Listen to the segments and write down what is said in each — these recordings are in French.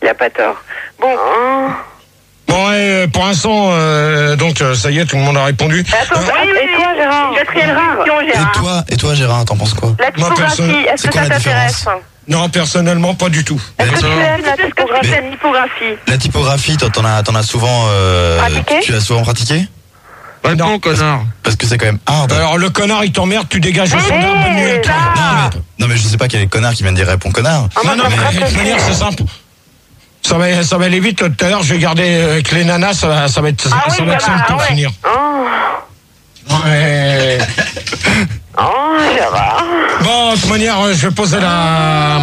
Il a pas tort. Bon. Bon, pour l'instant, donc, ça y est, tout le monde a répondu. Et toi, Gérard? Et toi, Gérard, t'en penses quoi? La typographie, est-ce que ça t'intéresse? Non, personnellement, pas du tout. Est-ce que tu aimes la typographie? La typographie, t'en as souvent... tu l'as souvent pratiqué? Non, connard. Parce que c'est quand même hard. Alors, le connard, il t'emmerde, tu dégages le standard. Bonne nuit à toi. Non, mais je sais pas quel est le connard qui vient de dire réponds connard. Non, mais de toute manière, c'est simple. Ça va aller vite. Tout à l'heure, je vais garder avec les nanas, ça va être simple pour finir. Ouais. Gérard. Bon, de toute manière, je vais poser la...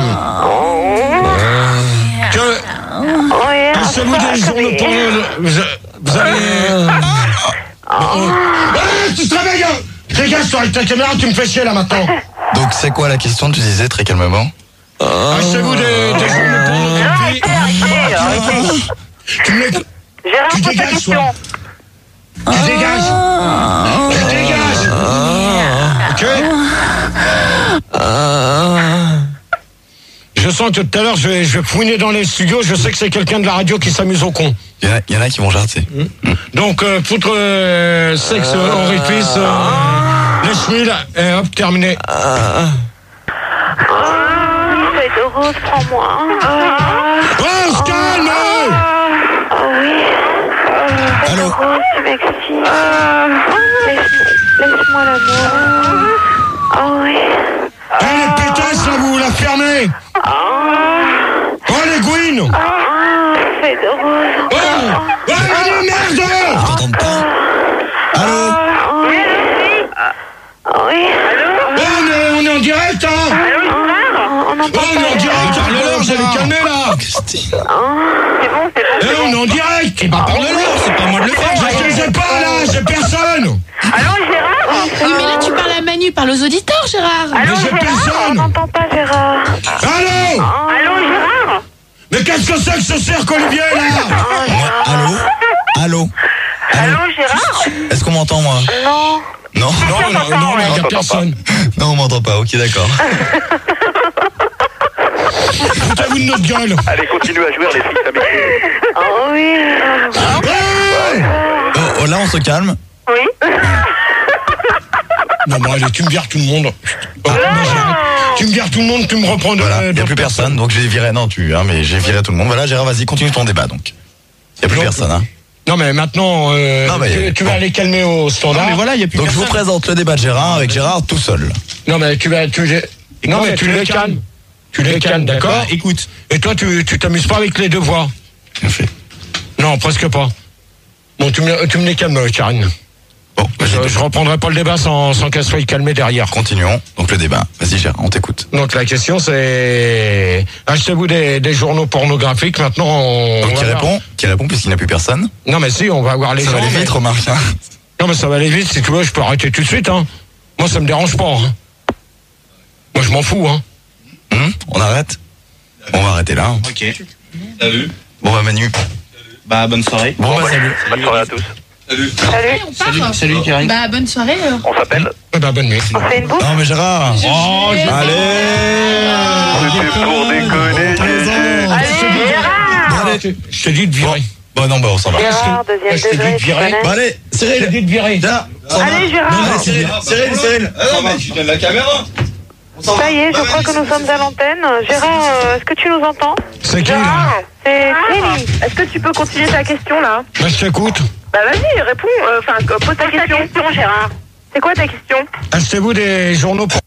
Passez-vous des journaux pour... Vous allez... tu te réveilles, hein. Dégage, toi, avec ta caméra, tu me fais chier, là, maintenant. Donc, c'est quoi la question, tu disais, très calmement? Passez-vous des journaux pour... Gérard, Tu dégages, toi. Tu dégages. Ok. Je sens que tout à l'heure, je vais fouiner dans les studios. Je sais que c'est quelqu'un de la radio qui s'amuse au con. Il y en a qui vont jarter. Donc, foutre sexe, orifice, lèche-huile, et hop, terminé. Feuille de rose, prends-moi. Oh, on se calme! Oui. Allô? Rose, tu m'excites. Laisse-moi l'amour. Oui. Les pétasses, là, vous la fermez! Oh, les gouines! Feuille de rose. Oh, merde! Je t'entends pas. Allô? Oui. Oh, on est en direct, hein! On Oh, on est en direct! Parle-leur, j'allais calmer, là! Christine. On est en direct! Eh ben, parle-leur, c'est pas moi de le faire! Je sais pas, là, j'ai personne! Allô, Gérard? Oui, mais là, tu parles à Manu, parle aux auditeurs, Gérard. Allô, j'ai Gérard? personne. On n'entend pas, Gérard. Allô? Allô, Gérard? Mais qu'est-ce que c'est que ce cirque, Olivier, là? Allô? Allô, Gérard? Est-ce qu'on m'entend, moi? Non. Non? Non, il n'y a personne. Non, on m'entend pas, ok, d'accord. Foutez-vous de notre gueule. Allez, continue à jouer, les filles, ça m'excite. Oui. Oh, là, on se calme. Oui. Non, bon, allez, tu me vires tout le monde. Tu me vires tout le monde, tu me reprends de... Voilà, il n'y a plus personne, donc j'ai viré, mais j'ai viré tout le monde. Voilà, Gérard, vas-y, continue ton débat, donc. Il n'y a plus personne, hein. Non, mais maintenant, tu vas aller calmer au standard. Non, mais voilà, il y a plus donc, je vous présente le débat de Gérard avec Gérard tout seul. Non, mais tu les calmes. Tu les calmes, d'accord? Écoute. Et toi, tu t'amuses pas avec les devoirs? Bien fait. Non, presque pas. Bon, tu me les calmes, Karine. Bon, je reprendrai pas le débat sans qu'elle soit calmée derrière. Continuons. Donc le débat. Vas-y, Gérard, on t'écoute. Donc la question c'est achetez-vous des journaux pornographiques maintenant. Donc qui répond puisqu'il n'y a plus personne. Non mais si, on va avoir les gens. Ça va aller vite, remarque. Hein. Non mais ça va aller vite, si tu veux, je peux arrêter tout de suite. Hein. Moi ça me dérange pas. Hein. Moi je m'en fous. Hein. On arrête. On va arrêter là. Ok. Salut. Bon bah Manu. Bah bonne soirée. Bon bah salut. Bonne soirée à tous. Salut. On part. Salut Karine. Bah, bonne soirée. On s'appelle. Bonne nuit. On fait une boucle? Non mais Gérard. Allez. C'est pour déconner. Allez, Gérard! Je te dis de virer. Bon non bah on s'en va. Gérard, deuxième je te dis degré, de tu virer. connais? Bah allez, Je te Cyril. dis de virer. Allez, Gérard! Cyril. Non mais tu donnes la caméra. Ça y est, je crois que nous sommes à l'antenne. Gérard, est-ce que tu nous entends? C'est qui là? Gérard, c'est Kelly. Est-ce que tu peux continuer ta question là? Bah, je t'écoute. Bah vas-y, réponds. Pose ta question, Gérard. C'est quoi ta question? Achetez-vous des journaux pour...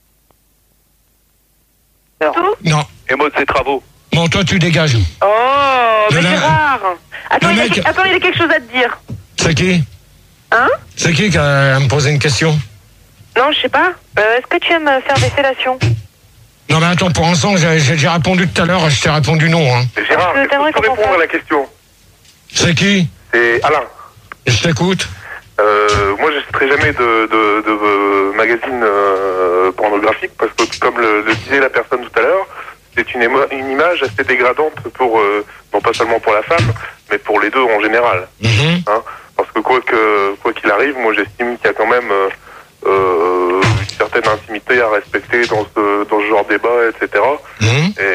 Tout? Non. Et moi de ses travaux. Bon, toi tu dégages. Oh, mais Le Gérard. Attends, le il mec- a quelque chose à te dire. C'est qui? Hein? C'est qui a me posé une question? Non, je sais pas. Est-ce que tu aimes faire des fellations? Non mais attends, pour l'instant, j'ai déjà répondu tout à l'heure, je t'ai répondu non. Hein. Gérard, Est-ce que t'aimerais est-ce que tu peux qu'on répondre fasse à la question? C'est qui? C'est Alain. Je t'écoute. Moi, je ne citerai jamais de magazine pornographique parce que, comme le disait la personne tout à l'heure, c'est une image assez dégradante pour, non pas seulement pour la femme, mais pour les deux en général. Hein, parce que quoi qu'il arrive, moi j'estime qu'il y a quand même une certaine intimité à respecter dans ce genre de débat, etc.